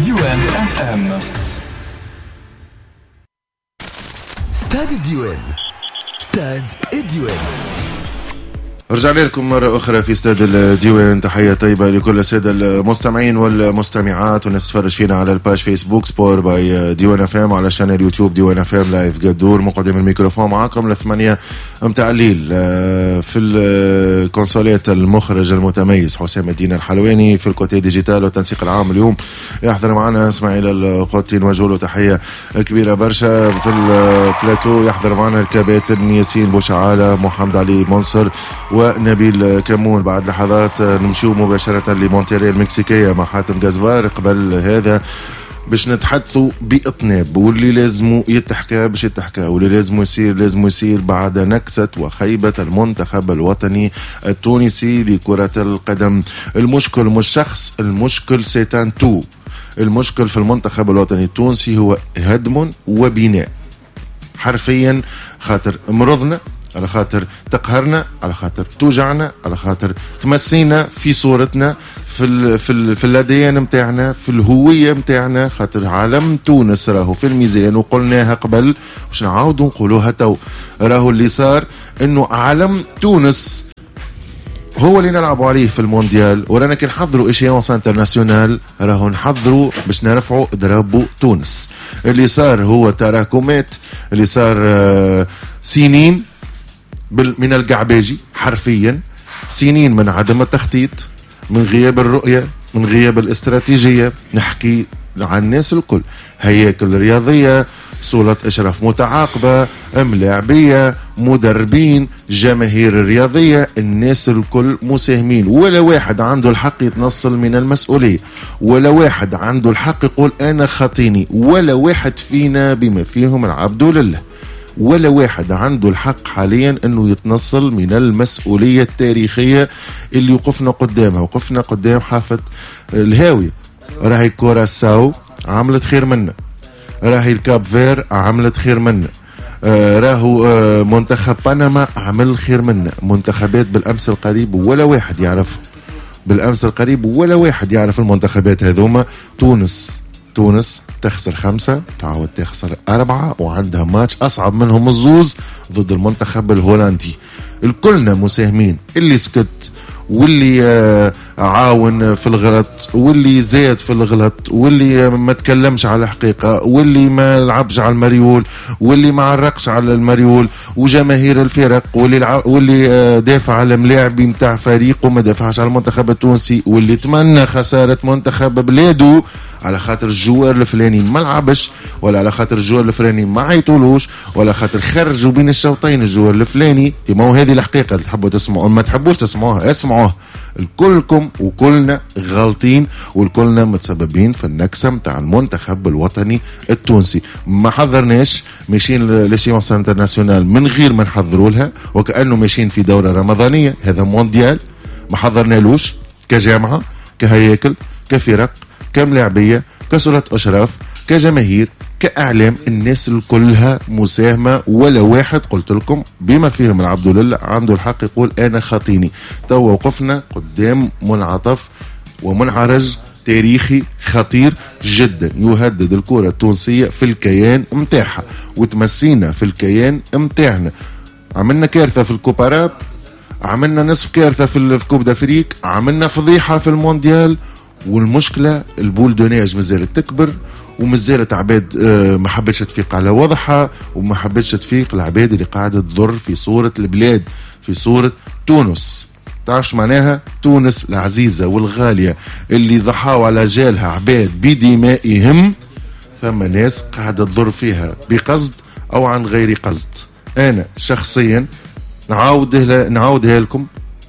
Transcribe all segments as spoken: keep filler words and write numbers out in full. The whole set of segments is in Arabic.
ديوان اف ام. استاد الديوان، استاد الديوان. رجعنا لكم مرة أخرى في استاد الديوان. تحية طيبة لكل السادة المستمعين والمستمعات والناس تتفرج فينا على الباج فيسبوك سبور باي ديوان اف ام، على شانل يوتيوب ديوان اف ام لايف قدور. مقدم الميكروفون معاكم لثمانية متاع الليل. في الكونسولات المخرج المتميز حسام الدين الحلواني، في الكوتي ديجيتال والتنسيق العام اليوم يحضر معنا اسماعيل القطي، نوجه له تحية كبيرة برشا. في البلاتو يحضر معنا الكباتن ياسين بوشعالة، محمد علي منصر ونبيل كمون. بعد لحظات نمشيو مباشرة لمونتريال المكسيكية مع حاتم جزبار. قبل هذا باش نتحدثوا بإطناب، واللي لازم يتحكى باش يتحكى، واللي لازم يصير لازم يصير بعد نكسة وخيبة المنتخب الوطني التونسي لكرة القدم. المشكل مش شخص، المشكل سيتان تو. المشكل في المنتخب الوطني التونسي هو هدم وبناء حرفيا، خاطر مرضنا، على خاطر تقهرنا، على خاطر توجعنا، على خاطر تمسينا في صورتنا، في ال في ال في الاديان متاعنا، في الهويه متاعنا. خاطر عالم تونس راهو في الميزان، وقلناها قبل باش نعاودوا نقولوها تو. راهو اللي صار انه عالم تونس هو اللي نلعبوا عليه في المونديال، ورانا كي نحضروا إشيانس انترناسيونال راهو نحضروا باش نرفعوا ضربوا تونس. اللي صار هو تراكمات، اللي صار آه سنين من القعباجي حرفيا، سنين من عدم التخطيط، من غياب الرؤية، من غياب الاستراتيجية. نحكي عن الناس الكل، هياكل رياضية، صولة إشراف متعاقبة، ملاعبية، مدربين، جماهير الرياضية، الناس الكل مساهمين. ولا واحد عنده الحق يتنصل من المسؤولية، ولا واحد عنده الحق يقول أنا خاطيني، ولا واحد فينا بما فيهم العبد لله، ولا واحد عنده الحق حاليا انه يتنصل من المسؤولية التاريخية اللي وقفنا قدامها. وقفنا قدام حافة الهاوية. راهي كوراساو عملت خير منا، راهي الكاب فير عملت خير منا، آه راهو آه منتخب بنما عمل خير منا. منتخبات بالامس القريب ولا واحد يعرف، بالامس القريب ولا واحد يعرف المنتخبات هذوما. تونس تونس تخسر خمسة، تعاود تخسر أربعة، وعندها ماتش أصعب منهم الزوز ضد المنتخب الهولندي. الكلنا مساهمين، اللي سكت واللي عاون في الغلط، واللي زاد في الغلط، واللي ما تكلمش على الحقيقة، واللي ما لعبش على المريول، واللي ما عرقش على المريول، وجماهير الفرق، واللي واللي دافع على ملاعبي متاع فريق وما دافعش على المنتخب التونسي، واللي تمنى خسارة منتخب بلاده على خاطر الجوار الفلاني ما لعبش، ولا على خاطر الجوار الفلاني ما عيطولوش، ولا خاطر خرجوا بين الشوطين الجوار الفلاني. ما هو هذه الحقيقة اللي تحبوا تسمعوا، ما تحبوش تسمعوها اسمعوها. الكلكم وكلنا غلطين، والكلنا متسببين في النكسة متاع المنتخب الوطني التونسي. ما حضرناش، ماشيين لشيونس انترناسيونال من غير ما نحضروا لها، وكأنه ماشيين في دورة رمضانية. هذا مونديال ما حضرنالوش كجامعة، كهياكل، كفرق، كملاعبية، كسرة أشراف، كجماهير، كأعلام. الناس كلها مساهمة، ولا واحد قلت لكم بما فيهم العبد لله عنده الحق يقول أنا خاطيني. تو وقفنا قدام منعطف ومنعرج تاريخي خطير جدا يهدد الكرة التونسية في الكيان متاعها، وتمسينا في الكيان متاعنا. عملنا كارثة في الكوباراب، عملنا نصف كارثة في كوب دافريك، عملنا فضيحة في المونديال. والمشكلة البول دوناج مازالت تكبر، ومازالت عباد ما حبتش تفيق على وضعها، وما حبتش تفيق العباد اللي قاعدة تضر في صورة البلاد، في صورة تونس. تعرفش معناها تونس العزيزة والغالية اللي ضحاوا على جالها عباد بدمائهم، ثم ناس قاعدة تضر فيها بقصد أو عن غير قصد. أنا شخصيا نعاودها نعاودها لكم،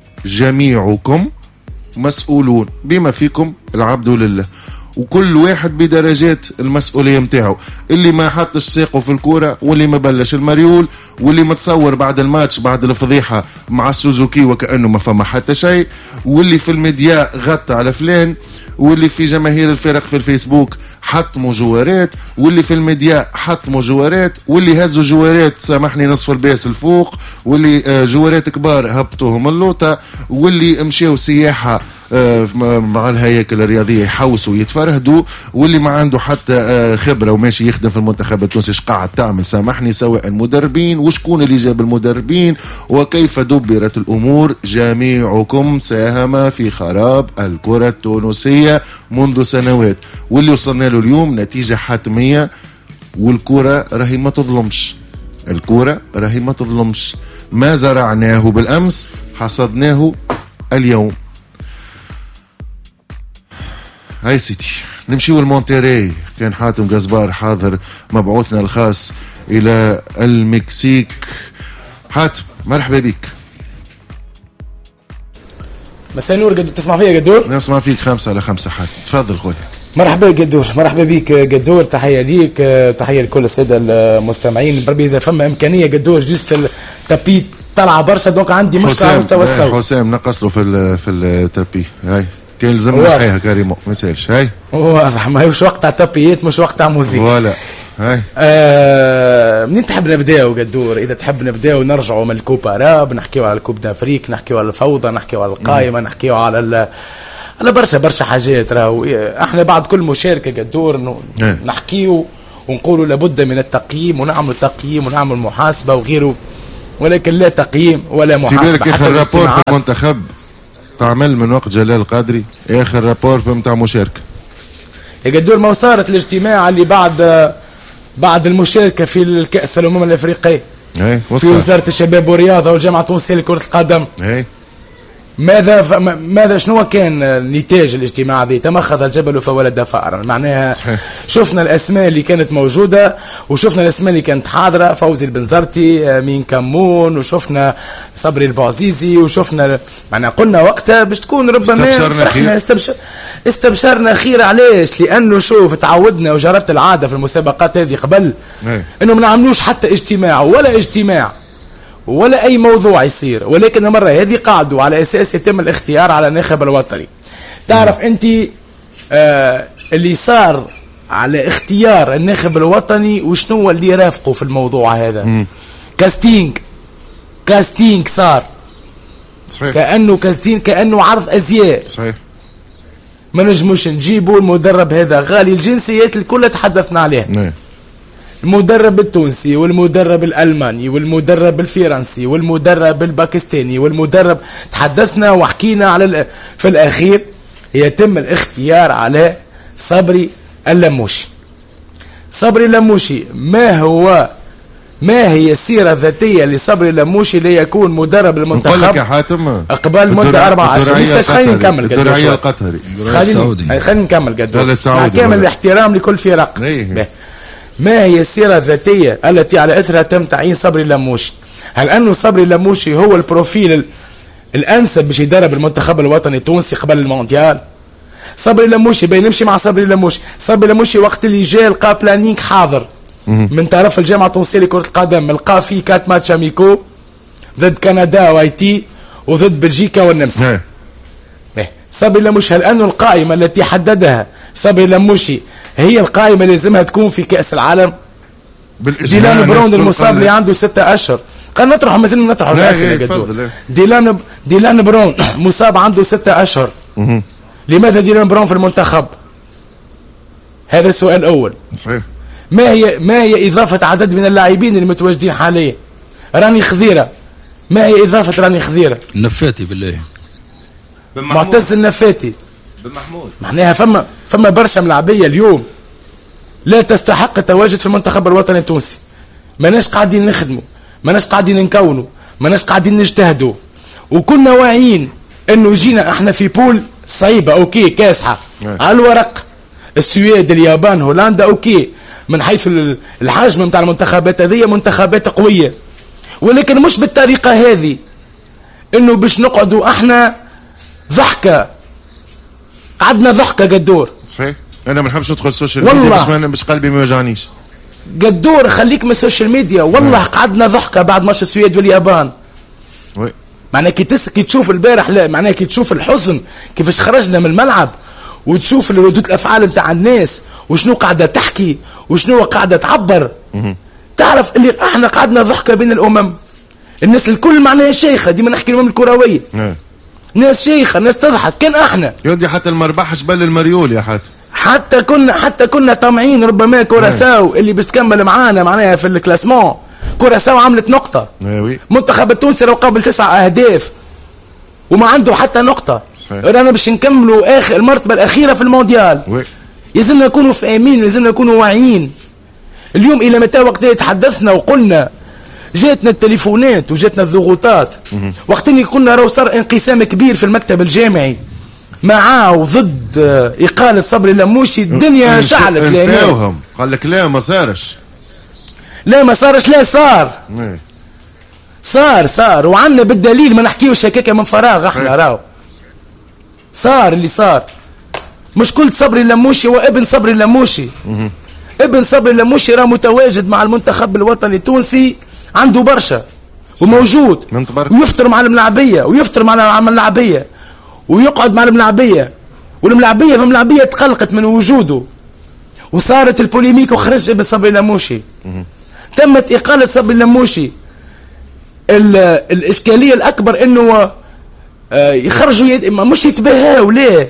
جميعكم مسؤولون بما فيكم العبد لله، وكل واحد بدرجات المسؤولية متاعه. اللي ما حطش ساقه في الكورة، واللي ما بلش المريول، واللي متصور بعد الماتش بعد الفضيحة مع سوزوكي وكأنه ما فما حتى شيء، واللي في الميديا غطى على فلان، واللي في جماهير الفرق في الفيسبوك حطموا جوارات، واللي في الميديا حطموا جوارات، واللي هزوا جوارات سامحني نصف الباس الفوق، واللي جوارات كبار هبطوهم اللوطة، واللي مشيوا سياحة مع الهياكل الرياضيه يحوسوا يتفرهدوا، واللي ما عنده حتى خبره وماشي يخدم في المنتخب التونسي ايش قاعد تعمل سامحني، سواء المدربين وشكون اللي جاب المدربين وكيف دبرت الامور. جميعكم ساهم في خراب الكره التونسيه منذ سنوات، واللي وصلنا له اليوم نتيجه حتميه. والكره راهي ما تظلمش، الكره راهي ما تظلمش. ما زرعناه بالامس حصدناه اليوم. هاي سيدي نمشيو المونتيري. كان حاتم جزبار حاضر مبعوثنا الخاص الى المكسيك. حاتم مرحبا بك. مساء النور. قد تسمع فيا قدور؟ نسمع فيك خمسة على خمسة. حاتم تفضل خويا. مرحبا قدور، مرحبا بك قدور. تحية ليك، تحية لكل السادة المستمعين. بربي إذا فما إمكانية قدور جوست التابي طلع برشا، دونك عندي مشكلة على مستوى الصوت. حسام نقص له في في التابي. هاي كان لازم نحيها كريمو ما يسالش. هاي واضح ما هوش وقت تاع تابيات، مش وقت تاع موزيك. ولا هاي آه منين تحب نبداو قدور؟ إذا تحب نبداو نرجعوا من الكوبا راب، نحكيو على الكوب دافريك، نحكيو على الفوضى، نحكيو على القائمة، نحكيو على ال على برشا برشا حاجات. راهو احنا بعد كل مشاركه قدور نحكيو ونقولوا لابد من التقييم ونعمل تقييم ونعمل محاسبه وغيره، ولكن لا تقييم ولا محاسبه. في بالك اخر رابور في المنتخب تعمل من وقت جلال القادري، اخر رابور نتاع مشاركه يا قدور ما صارت الاجتماع اللي بعد بعد المشاركه في الكاس الامم الافريقيه في وزاره الشباب والرياضه والجامعه التونسيه لكره القدم. اي ماذا ف... ماذا شنو كان نتاج الاجتماع ذي؟ تمخض الجبل فولد فأرا. معناها شفنا الاسماء اللي كانت موجوده، وشفنا الاسماء اللي كانت حاضره، فوزي البنزرتي، مين كمون، وشفنا صبري البعزيزي، وشفنا معناها قلنا وقتها باش تكون ربما فرحنا استبشر... استبشرنا خير. علاش؟ لانه شوف تعودنا وجرت العاده في المسابقات هذه قبل انه ما نعملوش حتى اجتماع ولا اجتماع ولا اي موضوع يصير، ولكن المره هذه قعدوا على اساس يتم الاختيار على الناخب الوطني. تعرف انت آه اللي صار على اختيار الناخب الوطني وشنو اللي رافقوا في الموضوع هذا؟ مم. كاستينج كاستينج صار صحيح. كانه كاستينج، كانه عرض ازياء. صحيح. ما نجموش نجيبوا المدرب هذا غالي الجنسيات الكل تحدثنا عليها. نعم. المدرب التونسي والمدرب الألماني والمدرب الفرنسي والمدرب الباكستاني والمدرب، تحدثنا وحكينا على ال... في الأخير يتم الاختيار على صبري اللموشي. صبري اللموشي ما هو ما هي السيرة الذاتية لصبري اللموشي ليكون مدرب المنتخب؟ نقول لك يا حاتم قبل مدة أربع أشهر. خلينا نكمل قدر الدرعية القطري خلينا خلينا نكمل قدر مع كامل بلد. الاحترام لكل فرق. ما هي السيرة الذاتية التي على اثرها تم تعيين صبري اللموشي؟ هل انه صبري اللموشي هو البروفيل الانسب باش يدرب المنتخب الوطني التونسي قبل المونديال؟ صبري اللموشي بين نمشي مع صبري اللموشي. صبري اللموشي وقت اللي جاء لقى بلانينغ حاضر من طرف الجامعه التونسيه لكره القدم، لقى فيه كات ماتش اميكو ضد كندا وايتي وضد بلجيكا والنمسا. صبري اللموشي هل انه القائمه التي حددها صبري اللموشي هي القائمة اللي لازمها تكون في كأس العالم؟ ديلان برون المصاب اللي عنده ستة أشهر، قال نطرح ما زلنا نطرح الأسئلة. ديلان ديلان برون مصاب عنده ستة أشهر، لماذا ديلان برون في المنتخب؟ هذا السؤال الأول. صحيح. ما هي ما هي إضافة عدد من اللاعبين المتواجدين حاليا؟ راني خضيرة، ما هي إضافة راني خضيرة؟ النفاتي بالله، معتز النفاتي، بمحمود. معناها فما فما برشا ملاعبيه اليوم لا تستحق التواجد في المنتخب الوطني التونسي. ماناش قاعدين نخدموا، ماناش قاعدين نكونوا، ماناش قاعدين نجتهدوا، وكنا واعيين انه جينا احنا في بول صعيبه اوكي كاسحه على الورق. السويد، اليابان، هولندا اوكي من حيث الحجم نتاع المنتخبات هذه منتخبات قويه، ولكن مش بالطريقه هذه انه باش نقعدوا احنا ضحكه. قعدنا ضحكه قدور. صحيح. انا ما نحبش ندخل السوشيال ميديا باش باش قلبي ما يوجعنيش. قدور خليك من السوشيال ميديا. والله آه. قعدنا ضحكه بعد ماتش السويد واليابان. وي. معناها كي تس كي تشوف البارح، لا معناها كي تشوف الحزن كيفاش خرجنا من الملعب، وتشوف ردود الافعال نتاع الناس وشنو قاعده تحكي وشنو قاعده تعبر، تعرف اللي احنا قعدنا ضحكه بين الامم. الناس الكل معناها شيخه، ديما نحكي الامم الكرويه. آه. ناس شيخه، ناس تضحك. كان احنا يودي حتى المربحش بل المريول يا حاتم، حتى كنا حتى كنا طامعين ربما كوراساو اللي باش تكمل معانا معناها في الكلاسمون. كوراساو عملت نقطه، ايوي منتخب التونسي لو قابل تسع اهداف وما عنده حتى نقطه. رانا باش نكملوا اخر المرتبه الاخيره في المونديال. وي يلزمنا نكونوا فاهمين، يلزمنا نكونوا واعيين. اليوم الى متى وقت تحدثنا وقلنا جاتنا التليفونات وجاتنا الضغوطات، وقت اللي قلنا راهو صار انقسام كبير في المكتب الجامعي معاه وضد اقاله صبري اللموشي، الدنيا شعلت لهم. قال لك لا ما صارش، لا ما صارش، لا صار مي. صار صار وعنا بالدليل، ما نحكيوش هكاك من فراغ احنا راهو صار اللي صار. مش كل صبري اللموشي وابن صبري اللموشي. ابن صبري اللموشي راه متواجد مع المنتخب الوطني التونسي، عنده برشا وموجود ويفطر مع الملاعبيه ويفطر مع الملاعبيه ويقعد مع الملاعبيه، والملاعبيه في الملاعبيه تقلقت من وجوده وصارت البوليميك وخرج ابن صبري اللموشي. تمت اقاله صبري اللموشي. الاشكاليه الاكبر انه يخرجوا يد... مش يتباهاوا ليه.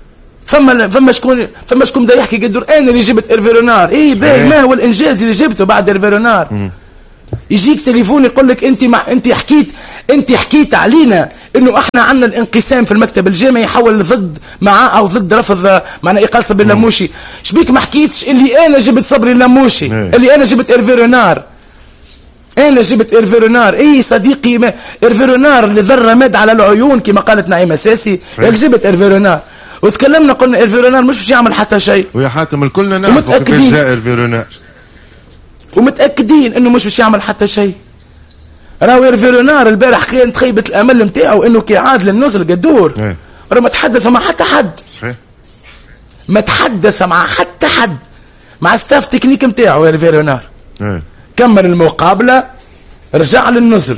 فما فما شكون فما شكون بدا يحكي قدر انا اللي جبت ايرفيرونار. اي باهي، ما هو الانجاز اللي جبته بعد ايرفيرونار؟ يجيك تليفون يقول لك انت مع انت حكيت انت حكيت علينا انه احنا عندنا الانقسام في المكتب الجامعي يحول ضد معاه او ضد رفض معنا اقاله صبري اللموشي. شبيك ما حكيتش اللي انا جبت صبري اللموشي، اللي انا جبت ايرفيرونار، انا جبت ايرفيرونار. اي صديقي، ما ايرفيرونار اللي ذر رماد على العيون كما قالت نعيمه ساسي، ياك جبت ايرفيرونار. وتكلمنا قلنا ايرفيرونار مش باش يعمل حتى شيء، ويا حاتم الكلنا نعرفوا كيفاش جاء ايرفيرونار، ومتاكدين انه مش باش يعمل حتى شيء. راهو ايرفيرونار البارح كانت خيبه الامل نتاعو انه كي عاد للنزل قدور راه ما تحدث مع حتى حد. صحيح، ما تحدث مع حتى حد، مع ستاف تكنيك نتاعو ايرفيرونار. كمل المقابله، رجع للنزل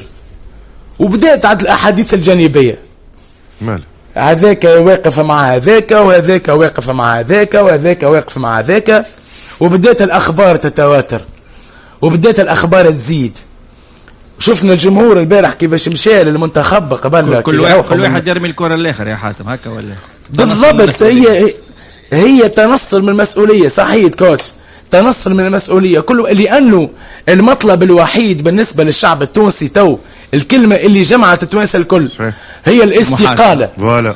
وبدات عاد الاحاديث الجانبيه. مال هذاك واقف مع هذاك وهذاك واقف مع هذاك وهذاك واقف مع هذاك، وبدات الاخبار تتواتر وبدات الاخبار تزيد. شفنا الجمهور البارح كيفاش مشى للمنتخب قبل كل واحد كل واحد يرمي الكره الاخر يا حاتم هكا ولا بالضبط. هي هي تنصل من المسؤوليه. صحيح كوتش، تنصل من المسؤوليه كله، لانه المطلب الوحيد بالنسبه للشعب التونسي تو الكلمه اللي جمعت التوانسه الكل صحيح. هي الاستقاله، فوالا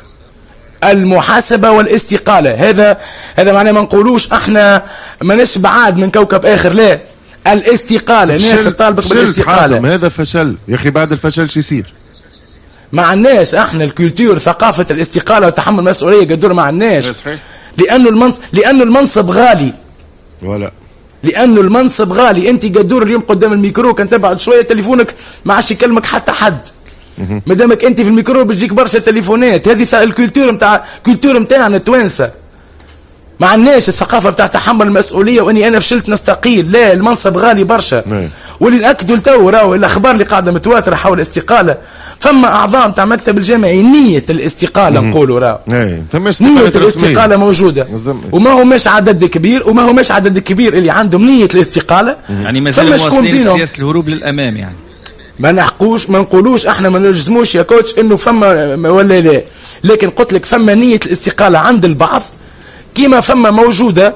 المحاسبه والاستقاله. هذا هذا معناه ما نقولوش احنا ماناش بعاد من كوكب اخر، لا، الاستقاله. الناس طالبت بالاستقاله. هذا فشل يا اخي، بعد الفشل شو يصير؟ ما عندناش احنا الكولتور ثقافه الاستقاله وتحمل المسؤوليه قدور ما عندناش، لانه المنصب لانه المنصب غالي. ولا لانه المنصب غالي. انت قدور اليوم قدام الميكرو كان تبعد شويه تليفونك ما عادش يكلمك حتى حد، مادامك انت في الميكرو بتجيك برشا تليفونات. هذه الكولتور نتاع الكولتور نتاعنا التوانسه. ما عندناش الثقافه نتاع تحمل المسؤوليه واني انا فشلت نستقيل، لا، المنصب غالي برشا. واللي ناكدوا لتو راهو الاخبار اللي قاعده متواتره حول الاستقاله، فما اعضاء نتاع المكتب الجامعي نيه الاستقاله نقولوا راهو نيه الاستقاله موجوده، وما هو مش عدد كبير وما هو مش عدد كبير اللي عندهم نيه الاستقاله، يعني مازال واصلين سياسه الهروب للامام. يعني ما نحقوش ما نقولوش احنا ما نلزموش يا كوتش انه فما ولا لا، لكن قلت لك فما نيه الاستقاله عند البعض كيما فما موجوده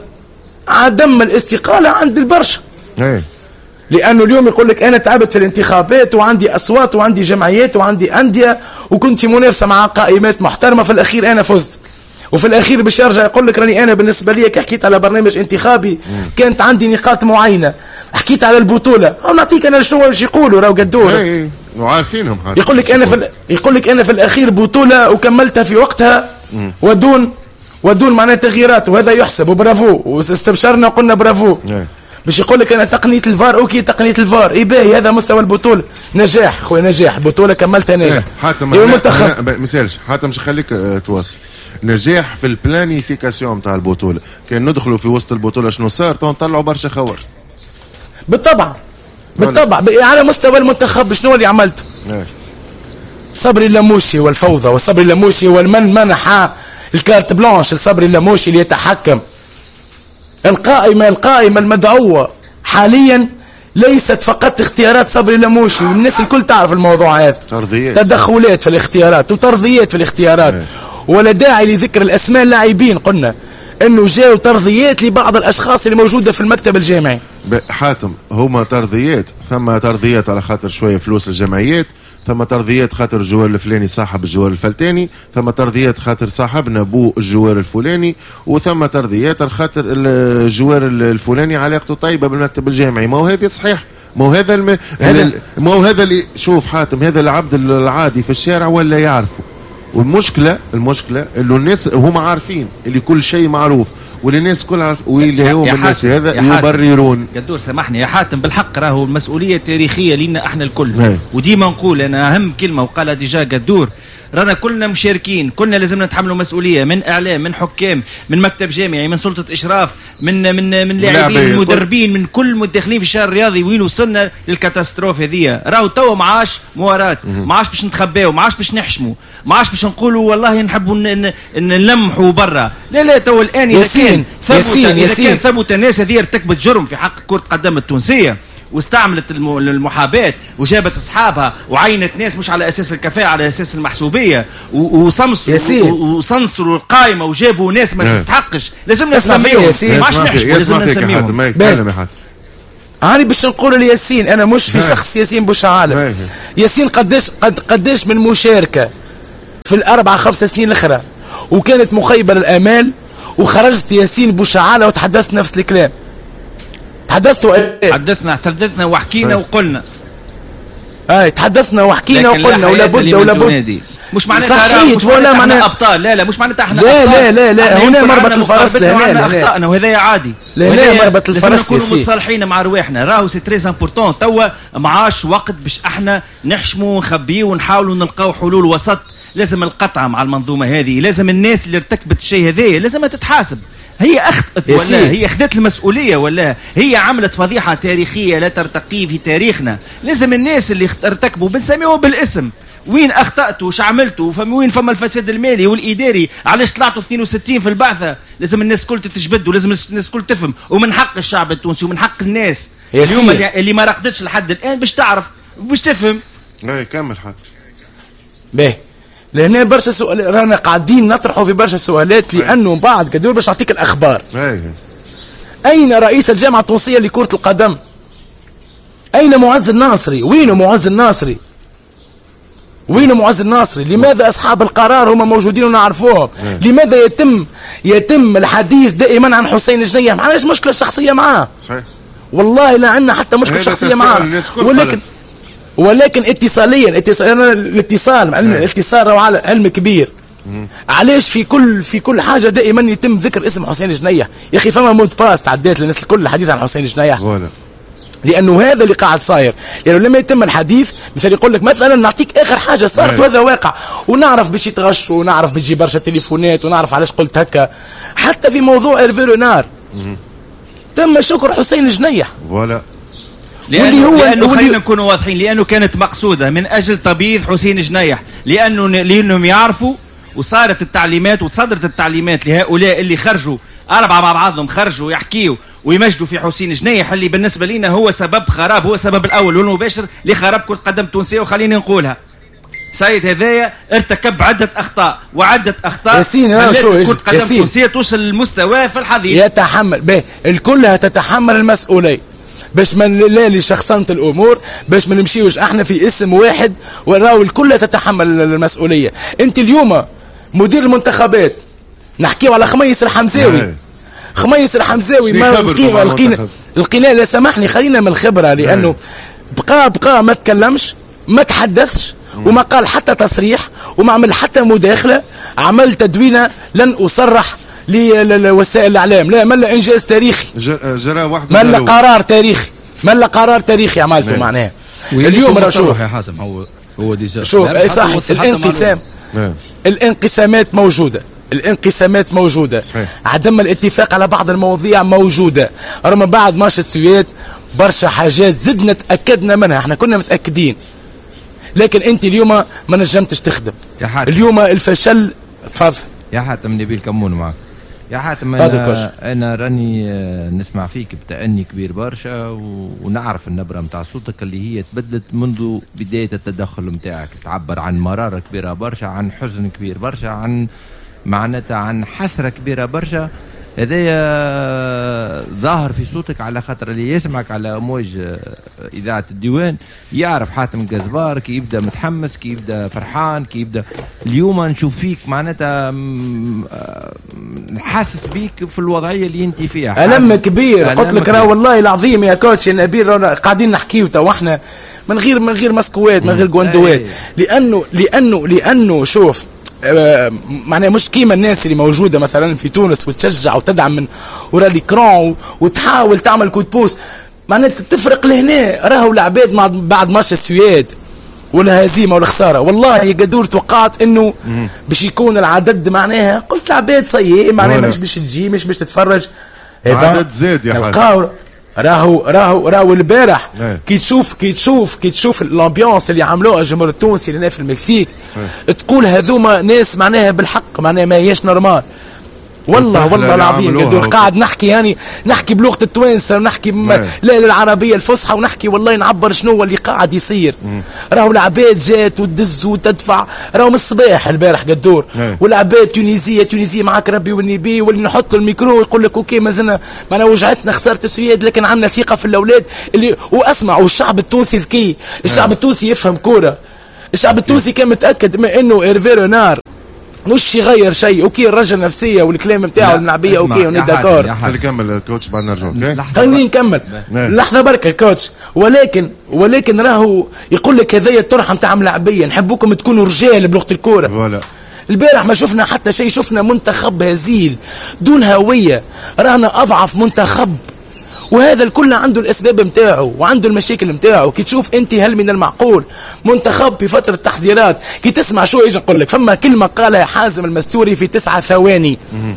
عدم الاستقاله عند البرشا. لانه اليوم يقول لك انا تعبت في الانتخابات وعندي اصوات وعندي جمعيات وعندي انديه وكنت منافسه مع قائمات محترمه، في الاخير انا فزت، وفي الاخير باش يرجع يقول لك راني انا بالنسبه لي كي حكيت على برنامج انتخابي كانت عندي نقاط معينه، حكيت على البطوله او نعطيك انا شنو باش يقولوا راهو قدور اي وعارفينهم. يقول لك انا في يقول لك انا في الاخير بطوله وكملتها في وقتها ودون ودون معناها تغييرات، وهذا يحسب وبرافو، واستبشرنا وقلنا برافو. باش يقول لك انا تقنيه الفار اوكي تقنيه الفار اي باهي، هذا مستوى البطوله، نجاح خويا نجاح، بطوله كملتها ناجح. حاتم المنتخب ما يسالش حاتم مش خليك تواصل. نجاح في البلانيفيكاسيون نتاع البطوله، كان ندخلوا في وسط البطوله شنو صار؟ تو نطلعوا برشا خوار. بالطبع بالطبع على مستوى المنتخب شنو اللي عملته؟ صبري اللموشي والفوضى، وصبري اللموشي والمن منح الكارت بلانش لصبري اللموشي اللي يتحكم. القائمة القائمة المدعوة حاليا ليست فقط اختيارات صبري لموشي، والناس الكل تعرف الموضوع هذا، ترضيات تدخلات في الاختيارات وترضيات في الاختيارات. ايه. ولا داعي لذكر الاسماء اللاعبين، قلنا انه جاوا ترضيات لبعض الاشخاص اللي موجوده في المكتب الجامعي. حاتم هما ترضيات، ثم ترضيات على خاطر شويه فلوس للجمعيات، ثم ترضيات خاطر الجوار الفلاني صاحب الجوار الفلتاني، ثم ترضيات خاطر صاحبنا بو الجوار الفلاني، وثم ترضيات خاطر الجوار الفلاني علاقته طيبه بالمكتب الجامعي. ما هو هذا صحيح، ما هو هذا الم... ما هو هذا اللي شوف حاتم، هذا العبد العادي في الشارع ولا يعرفه. والمشكله المشكله انه الناس هما عارفين اللي كل شيء معروف، واللي الناس كل عارف، واللي هم الناس هذا يبررون. قدور سامحني يا حاتم، بالحق راهو المسؤوليه التاريخيه لنا احنا الكل. هي. وديما نقول انا اهم كلمه وقالها ديجا قدور، رانا كلنا مشاركين، كلنا لازم نتحملوا مسؤوليه، من اعلام، من حكام، من مكتب جامعي، من سلطه اشراف، من من من لاعبين، من مدربين، من كل متداخلين في الشارع الرياضي. وين وصلنا للكاتاستروف هذيا؟ راهو توا ما عادش موارات، ما عادش باش نتخباو، ما عادش باش نحشموا، ما عادش باش نقولوا والله نحبوا نلمحوا برا. لا لا توا الان ياسين ياسين ياسين كان ثبت الناس هذه ارتكبت جرم في حق كرة القدم التونسية، واستعملت المحاباة وجابت اصحابها وعينت ناس مش على اساس الكفاءة، على اساس المحسوبية، وصنصروا وصنصروا القائمة وجابوا ناس ما تستحقش. لازم نسميهم، ما عادش نحشموا، لازم نسميهم. هاني باش نقول لياسين، انا مش في شخص ياسين بوشعالة. ياسين قداش قد قداش من مشاركة في الاربع خمس سنين الاخرى وكانت مخيبة للامال، وخرجت ياسين بوشعالة وتحدثت نفس الكلام. تحدثتوا ايه؟ تحدثنا تحدثنا وحكينا وقلنا. اي تحدثنا وحكينا وقلنا، ولا بد ولا بد. مش معناتها مش ولا معناتها ابطال، لا لا مش معناتها احنا لا لا لا لا هنا مربط الفرس، لهنا اخطانا وهذا عادي. لهنا مربط الفرس، نكونوا متصالحين مع رواحنا. راهو سي تري امبورطون. توا ما عادش وقت باش احنا نحشموا ونخبيوا ونحاولوا نلقاو حلول وسط. لازم القطعه مع المنظومه هذه، لازم الناس اللي ارتكبت الشيء هذا لازم تتحاسب. هي اخطأت ولا هي اخذت المسؤوليه ولا هي عملت فضيحه تاريخيه لا ترتقي في تاريخنا. لازم الناس اللي ارتكبوا بنسميهم بالاسم، وين اخطأتوا وش عملتوا، وين فما الفساد المالي والاداري، علاش طلعتوا اثنين وستين في البعثه. لازم الناس كل تتجبد، ولازم الناس كل تفهم، ومن حق الشعب التونسي ومن حق الناس اليوم اللي, اللي ما رقدتش لحد الان باش تعرف باش تفهم. اي كمل حتى باهي. لهنا برشا سؤال رانا قاعدين نطرحوا في برشا سؤالات، لانه بعد قدور باش نعطيك الاخبار. أي. اين رئيس الجامعه التونسيه لكره القدم؟ اين معز الناصري؟ وينه معز الناصري؟ وين معز الناصري؟ لماذا اصحاب القرار هم موجودين ونعرفوهم؟ لماذا يتم يتم الحديث دائما عن حسين جنيح؟ ما عندناش مشكله شخصيه معاه. صحيح. والله لا عندنا حتى مشكله شخصيه معاه، ولكن ولكن اتصاليا اتصال الاتصال الاتصال على علم كبير. مم. علاش في كل في كل حاجه دائما يتم ذكر اسم حسين جنيح؟ يا اخي فما مود باس تعديت للناس الكل الحديث عن حسين جنيح. ولا. لانه هذا اللي قاعد صاير، لانه يعني لما يتم الحديث مثلا يقول لك مثلا نعطيك اخر حاجه صارت وهذا واقع، ونعرف باش يتغش، ونعرف باش يجي برشا تليفونات، ونعرف علاش قلت هكا. حتى في موضوع ايرفي رونار تم شكر حسين جنيح. ولا. لأنه, هو لأنه خلينا نكونوا واضحين، لأنه كانت مقصودة من أجل تبييض حسين جنيح، لأنه لأنهم يعرفوا، وصارت التعليمات وتصدرت التعليمات لهؤلاء اللي خرجوا أربعة مع بعضهم خرجوا يحكيوا ويمجدوا في حسين جنيح، اللي بالنسبة لنا هو سبب خراب، هو السبب الأول والمباشر لخراب كرة قدم تونسية. وخليني نقولها، سيد هذايا ارتكب عدة أخطاء وعدة أخطاء ياسين شو كرة قدم تونسية توصل للمستوى في الحضيض. يتحمل به الكل تتحمل المسؤولية، باش ما نلالي شخصنة الامور، باش ما نمشيوش احنا في اسم واحد وراو الكل تتحمل المسؤوليه. انت اليوم مدير المنتخبات، نحكيو على خميس الحمزاوي. خميس الحمزاوي ما لقينا لقينا لقينا لا سامحني خلينا من الخبره، لانه بقى بقى ما تكلمش، ما تحدثش، وما قال حتى تصريح، وما عمل حتى مداخله. عمل تدوينه لن اصرح لوسائل الاعلام، لا ملا انجاز تاريخي، جرى وحده، ملا قرار تاريخي، ملا قرار تاريخي عملته معناه. اليوم راه شوف يا حاتم، هو هو ديجا شوف اي صح، الانقسام الانقسامات موجوده، الانقسامات موجوده، صحيح. عدم الاتفاق على بعض المواضيع موجوده، رغم بعد ماتش السويد برشا حاجات زدنا تاكدنا منها، احنا كنا متاكدين، لكن انت اليوم ما نجمتش تخدم. يا حاتم اليوم الفشل. تفضل يا حاتم، نبي الكمون معك. يا حاتم تفضل أنا, كوش. أنا راني نسمع فيك بتأني كبير برشا ونعرف النبرة متاع صوتك اللي هي تبدلت منذ بداية التدخل متاعك، تعبر عن مرارة كبيرة برشا، عن حزن كبير برشا، عن معناتها عن حسرة كبيرة برشا. هذا ظاهر في صوتك على خاطر اللي يسمعك على أمواج إذاعة الديوان يعرف حاتم جزبار كي يبدأ متحمس، كي يبدأ فرحان، كي يبدأ اليوم نشوف فيك معناتها حاسس بيك في الوضعية اللي انت فيها. ألم كبير قلت لك راه والله العظيم يا كوتش يا نبيل قاعدين نحكيو تو احنا من غير من غير مسكوات من غير جواندوات، لأنه لأنه لأنه شوف آه معناها مش كيما الناس اللي موجوده مثلا في تونس وتشجع وتدعم من ورا ليكرون وتحاول تعمل كود بوست، معناها تفرق لهنا. راهو العباد مع بعد ماتش السويد ولا هزيمه ولا خساره، والله قدور توقعت انه باش يكون العدد معناها قلت العباد صيي معناها مش باش تجي مش باش تتفرج، عدد زاد يا حاج. راهو راهو راهو البارح كي تشوف كي تشوف كي تشوف الامبيونس اللي عملوها الجمهور التونسي اللي في المكسيك تقول هذوما ناس معناها بالحق معناها ما هيش نورمال. والله والله العظيم قدور قاعد نحكي يعني نحكي بلغه التوانسه ونحكي لا العربيه الفصحى ونحكي والله نعبر شنو اللي قاعد يصير. راهو العباد جات وتدز وتدفع راهو من الصباح البارح قدور، والعباد تونيزيه تونيزيه معاك ربي والنبي، واللي نحط الميكرو يقول لك اوكي مازلنا معنا وجعتنا خساره السويد لكن عندنا ثقه في الاولاد اللي واسمع. والشعب التونسي ذكي، الشعب التونسي يفهم كوره، الشعب التونسي كان متاكد من انه ايرفي رونار مش يغير شيء. اوكي الرجل نفسيه والكلام نتاعو الملعبيه اوكي وني داكور. خلينا نكمل كوتش بعد نرجع. اوكي خليني نكمل لحظه بركه كوتش. ولكن ولكن راهو يقول لك هذايا الطرحه نتاع ملاعبيه نحبوكم تكونوا رجال بلغه الكوره. فوالا البارح ما شفنا حتى شيء، شفنا منتخب هزيل دون هويه، رانا اضعف منتخب، وهذا الكل عنده الاسباب نتاعو وعنده المشاكل نتاعو. كي تشوف انت هل من المعقول منتخب في فتره تحضيرات كي تسمع شو ايش نقول لك، فما كلمه قالها حازم المستوري في تسعة ثواني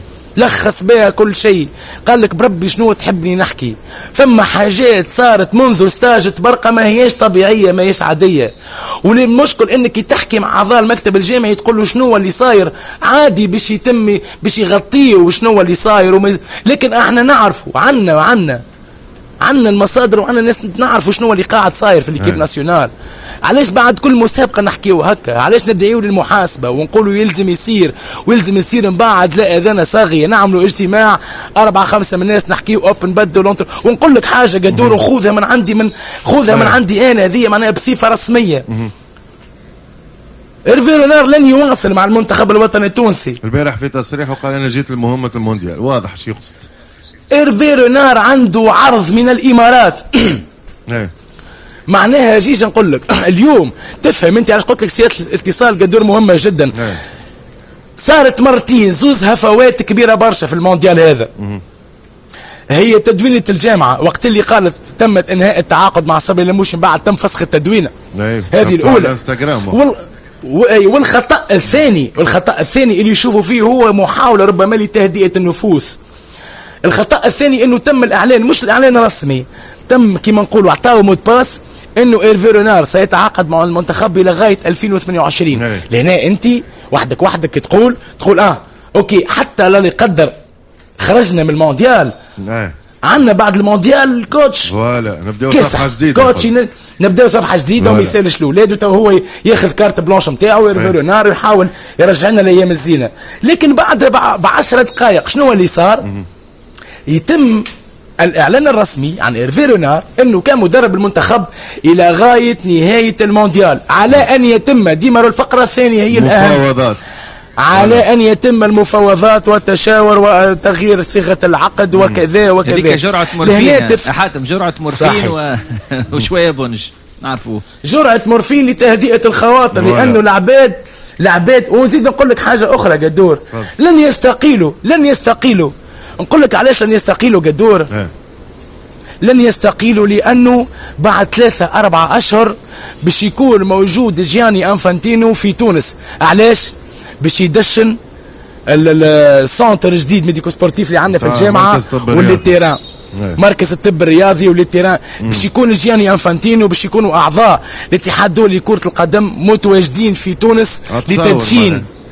لخص بها كل شيء، قال لك بربي شنو تحبني نحكي. فما حاجات صارت منذ ستاج تبرقه ما هيش طبيعيه ما هيش عاديه، والمشكل انك تحكي مع اعضاء المكتب الجامعي تقول له شنو اللي صاير عادي باش يتم باش يغطيه وشنو اللي صاير ومز... لكن احنا نعرفوا عنا وعنا عندنا المصادر وعندنا ناس نعرفوا شنو اللي قاعد صاير في الكيب ناسيونال. علاش بعد كل مسابقه نحكيو هكا؟ علاش ندعيو للمحاسبه ونقولوا يلزم يصير ويلزم يصير من بعد لا اذان صاغيه نعملوا اجتماع اربعه خمسه من الناس نحكيو اوبن بدل ونقول لك حاجه قدور ونخوذها من عندي من خذها من عندي انا هذه معناها بصفه رسميه. إيرفي رونار لن يواصل مع المنتخب الوطني التونسي. البارح في تصريح وقال انا جيت لمهمه المونديال، واضح شو يقصد. إيرفي رونار عنده عرض من الامارات معناها جيش نقول لك اليوم تفهم انت علاش قلت لك سياسه الاتصال قدور مهمه جدا. صارت مرتين زوز هفوات كبيره برشا في المونديال هذا. هي تدوينه الجامعه وقت اللي قالت تمت انهاء التعاقد مع صبري لموش بعد تم فسخ التدوينه هذه الاولى وال... والخطا الثاني والخطا الثاني اللي يشوفوا فيه هو محاوله ربما لتهدئه النفوس. الخطا الثاني انه تم الاعلان مش الاعلان الرسمي، تم كما نقولوا اعطاو مود باس انه إيرفي رونار سيتعاقد مع المنتخب لغايه ألفين وثمانية وعشرين. لهنا انت وحدك وحدك تقول تقول اه اوكي حتى لا يقدر خرجنا من المونديال عندنا بعد المونديال كوتش فوالا نبداو صفحه جديده كوتش نبداو صفحه جديده وما يسالش الاولاد وتو هو ياخذ كارت بلانش نتاعو إيرفي رونار ويحاول يرجعنا لايام الزينه. لكن بعد بعشر دقائق شنو اللي صار؟ يتم الاعلان الرسمي عن إيرفي رونار انه كان مدرب المنتخب الى غايه نهايه المونديال، على ان يتم ديما الفقره الثانيه هي الاهم مفاوضات على ان يتم المفاوضات والتشاور وتغيير صيغه العقد وكذا وكذا. هذيك جرعه مورفين تف... حاتم جرعه مورفين و... وشويه بونش نعرفوا جرعه مورفين لتهدئه الخواطر لانه العباد العباد ونزيد نقول لك حاجه اخرى قدور لن يستقيلوا لن يستقيلوا نقول لك علاش لن يستقيلوا قدور اه. لن يستقيلوا لانه بعد ثلاثة أربعة أشهر باش يكون موجود جياني انفانتينو في تونس. علاش؟ باش يدشن السونتر الجديد ميديكو سبورتيف اللي عندنا في الجامعه واللي تيران مركز الطب الرياضي واللي تيران باش يكون جياني انفانتينو باش يكونوا اعضاء الاتحاد الدولي لكره القدم متواجدين في تونس لتدشين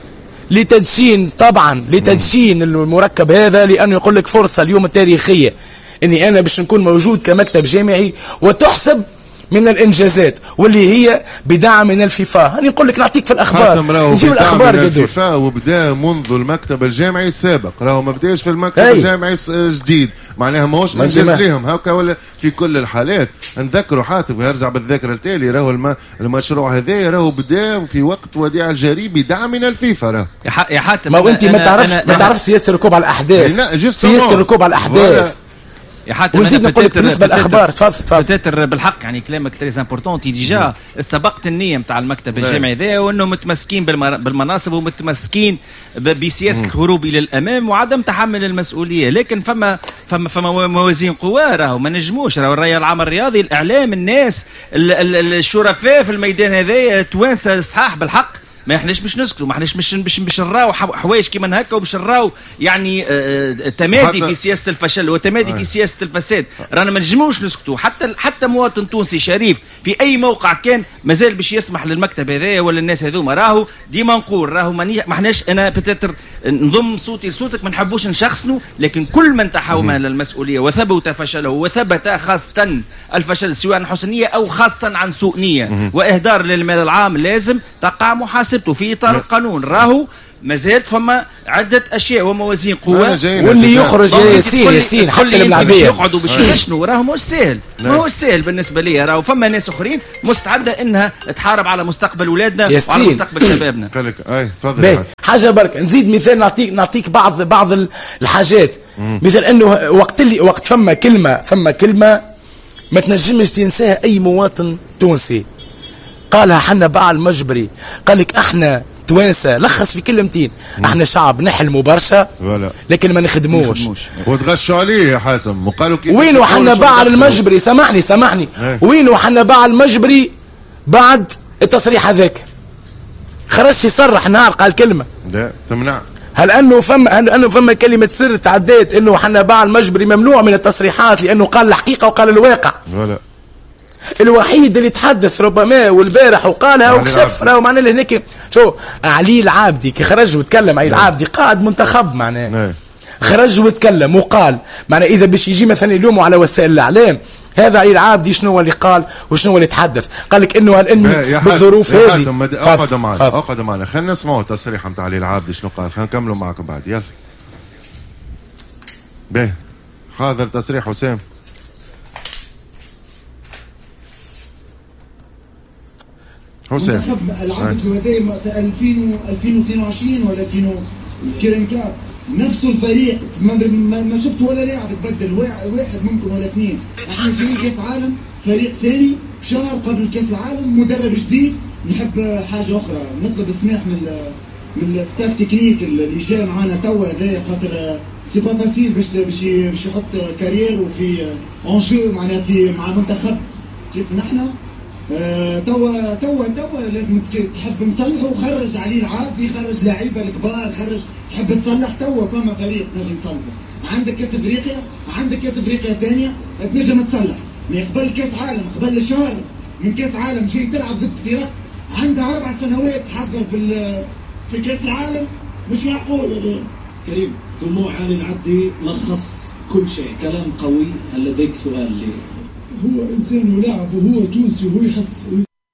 لتدشين طبعا لتدشين المركب هذا، لانه يقول لك فرصه اليوم تاريخيه اني انا باش نكون موجود كمكتب جامعي وتحسب من الانجازات واللي هي بدعم من الفيفا. هاني نقول لك نعطيك في الاخبار، نجيب الاخبار من الفيفا وبدا منذ المكتب الجامعي السابق، راهو ما بداش في المكتب الجامعي الجديد، معناها ماهوش انجاز ليهم هكا ولا في كل الحالات. نذكروا حاتم يرجع بالذاكره التالي، راهو الم... المشروع هذا راهو بدا في وقت وديع الجاري بدعم من الفيفا. راهو يا حاتم ما انت ما تعرفش ما تعرفش سياسه الركوب على الاحداث، سياسه الركوب على الاحداث. يا حاتم وزيد نقول لك بالنسبه للاخبار تفضل تفضل بالحق، يعني كلامك تري امبورطون. تي ديجا استبقت النيه نتاع المكتب الجامعي ذا، وانه متمسكين بالمناصب ومتمسكين بسياسه الهروب الى الامام وعدم تحمل المسؤوليه. لكن فما فما فما موازين قوى، راهو ما نجموش، راهو الرأي العام الرياضي، الاعلام، الناس، الشرفاء في الميدان هذايا توانسه صحاح بالحق، ما احناش باش نسكتوا، ما احناش باش باش باش نراو حوايج كيما هكا وباش نراو يعني آه تمادي في سياسه الفشل وتمادي آه. في سياسه الفساد. رانا ما نجموش نسكتوا. حتى حتى مواطن تونسي شريف في اي موقع كان مازال باش يسمح للمكتب هذايا ولا الناس هذوما. راهو ديما نقول راهو ما احناش، انا بتاتر نضم صوتي لصوتك، ما نحبوش نشخصنوا، لكن كل من تحمل المسؤوليه وثبت فشله وثبت خاصه الفشل سواء عن حسن نيه او خاصه عن سوء نيه واهدار للمال العام، لازم تقع محاسبة في اطار القانون. راهو مازالت فما عده اشياء وموازين قوى، واللي يخرج ياسين ياسين حتى الملاعبيه يقعدوا باش يشنوا، راهو مش سهل، ما هو سهل بالنسبه لي. راهو فما ناس اخرين مستعده انها تحارب على مستقبل اولادنا وعلى مستقبل شبابنا. اي تفضل. حاجه برك نزيد مثال، نعطيك نعطيك بعض بعض الحاجات. مثل انه وقت اللي وقت فما كلمه فما كلمه ما تنجمش تنساها اي مواطن تونسي، قالها حنا باع المجبري، قال لك احنا توانسه، لخص في كلمتين، احنا شعب نحلموا برشا لكن ما نخدموش وتغشوا عليه يا حاتم وقالوا كيف وينو حنا باع المجبري. سامحني سامحني وينو حنا باع المجبري بعد التصريح هذاك؟ خرج يصرح نهار قال كلمه لا تمنع. هل انه فما هل انه فما كلمه سر تعديت انه حنا باع المجبري ممنوع من التصريحات لانه قال الحقيقه وقال الواقع؟ ولا الوحيد اللي تحدث ربما والبارح وقالها وكشف، راهو معناه هناك شو علي العابدي كي خرج وتكلم. علي العابدي قائد منتخب معناه، خرج وتكلم وقال معناه اذا باش يجي مثلا يلوموا على وسائل الاعلام، هذا علي العابدي شنو هو اللي قال وشنو هو اللي تحدث؟ قال لك انه انه بالظروف هذه. اقعد معنا اقعد معنا خلينا نسمعوا التصريح نتاع علي العابدي شنو قال، خلينا نكملوا معكم بعد. يلا باهي حاضر تصريح وسام. منتخب العاب الجوادية في ألفين واثنين وعشرين ولا ألفين كيرنكاب نفس الفريق، ما, ما شفت ولا لاعب تبدل، واحد ممكن ولا اثنين. احنا جايين كاس عالم، فريق ثاني شهر قبل كاس العالم، مدرب جديد. نحب حاجه اخرى، نطلب السماح من من الستاف تكنيك اللي جاي معنا توا هذايا، خاطر سي با فاسيل باش باش باش يحط كارير وفي اونجو معناها في مع المنتخب كيف نحن. آه توا توا توا لازم تحب نصلحوا، وخرج علي العابدي، خرج لعيبه الكبار، خرج تحب تصلح. توا فما فريق نجم تصلحه، عندك كاس افريقيا، عندك كاس افريقيا ثانيه تنجم تصلح. من قبل كاس عالم، قبل شهر من كاس عالم جاي تلعب ضد فرق عندها اربع سنوات تحضر في في كاس العالم، مش معقول يا كريم. طموح علي العبدي لخص كل شيء، كلام قوي. هل لديك سؤال لي؟ هو انسان ولاعب وهو تونسي وهو يحس.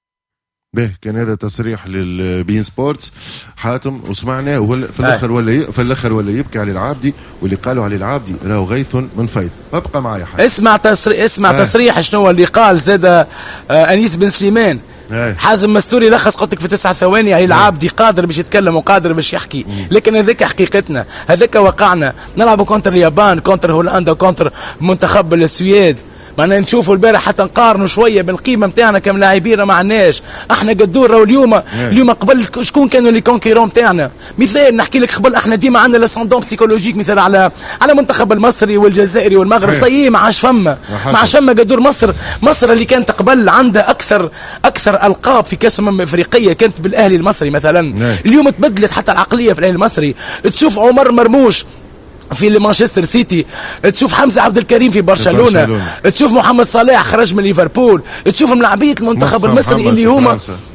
به كان هذا تصريح للبين سبورتس حاتم وسمعناه، في الاخر ولا في الاخر ولا يبكي علي العابدي، واللي قالوا علي العابدي راهو غيث من فيض. ابقى معايا حاتم، اسمع تصريح اسمع آه. تصريح شنو هو اللي قال زاد آه انيس بن سليمان. آه. حازم مستوري لخص قلت لك في تسع ثواني. علي العابدي قادر باش يتكلم وقادر باش يحكي، لكن هذاك حقيقتنا، هذاك واقعنا. نلعبوا كونتر اليابان، كونتر هولندا، كونتر منتخب السويد. معنا نشوفوا البارح حتى نقارنوا شويه بالقيمه نتاعنا كملاعبين، ما عناش احنا قدور. راهو اليوم اليوم قبل شكون كانوا لي كونكيرون نتاعنا؟ مثال نحكي لك، قبل احنا ديما عندنا لاسوندون بسيكولوجيك مثال على على المنتخب المصري والجزائري والمغرب. صحيح ما عادش فما ما عادش فما قدور. مصر مصر اللي كانت قبل عندها اكثر اكثر القاب في كاس الامم الافريقيه كانت بالاهلي المصري مثلا. اليوم تبدلت حتى العقليه في الاهلي المصري. تشوف عمر مرموش في مانشستر سيتي، تشوف حمزه عبد الكريم في برشلونه, برشلونة. تشوف محمد صلاح خرج من ليفربول، تشوف ملاعبيه المنتخب المصري اللي هما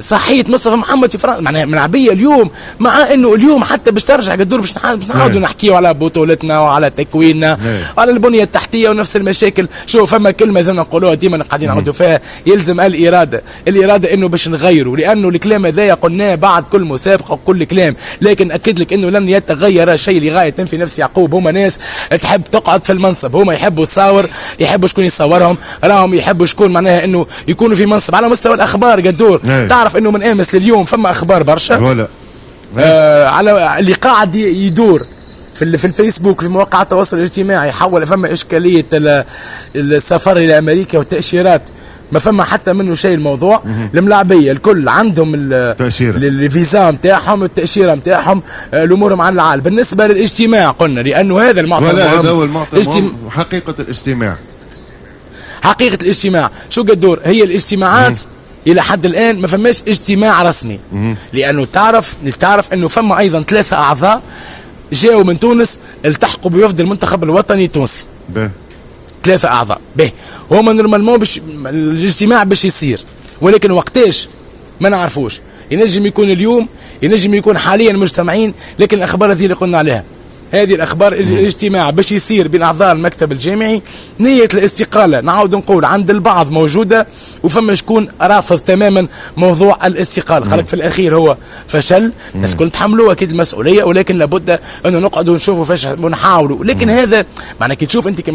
صحية مصطفى محمد في فرنسا معناها ملعبية اليوم، مع انه اليوم حتى باش ترجع قدور باش نعاودوا نحكيوا على بطولتنا وعلى تكويننا وعلى البنية التحتية ونفس المشاكل. شوف فما كلمة زي ما نقولوها ديما قاعدين نعاودوا فيها، يلزم الإرادة، الإرادة انه باش نغيروا، لانه الكلام هذايا قلناه بعد كل مسابقة وكل كلام، لكن اكد لك انه لن يتغير شيء لغاية في نفس يعقوب. هما ناس تحب تقعد في المنصب، هما يحبوا تصاور، يحبوا شكون يصورهم، راهم يحبوا شكون معناها انه يكونوا في منصب. على مستوى الاخبار قدور تعرف انه من امس لليوم فما اخبار برشا ولا آه على اللي قاعد يدور في في الفيسبوك في مواقع التواصل الاجتماعي. حول فما اشكاليه السفر الى امريكا والتاشيرات، ما فما حتى منه شيء. الموضوع الملاعبيه الكل عندهم الفيزا نتاعهم التاشيره نتاعهم، الامور مع العال. بالنسبه للاجتماع قلنا لانه هذا المعطى ولا هذا هو المعطى اجتم... حقيقه الاجتماع حقيقه الاجتماع شو قدور هي الاجتماعات مم. الى حد الان ما فماش اجتماع رسمي، مم. لانه تعرف تعرف انه فما ايضا ثلاثه اعضاء جاوا من تونس التحقوا بوفد المنتخب الوطني التونسي. به ثلاثه اعضاء به هما نورمالمون باش الاجتماع باش يصير، ولكن وقتاش ما نعرفوش. ينجم يكون اليوم، ينجم يكون حاليا مجتمعين، لكن الاخبار هذه اللي قلنا عليها هذه الاخبار. الاجتماع باش يصير بين اعضاء المكتب الجامعي، نيه الاستقاله نعاود نقول عند البعض موجوده، وفما شكون رافض تماما موضوع الاستقاله. قالك في الاخير هو فشل، الناس كل تحملوا اكيد المسؤوليه، ولكن لابد انه نقعدوا نشوفوا فاش ونحاولوا. لكن هذا معنى كي تشوف انت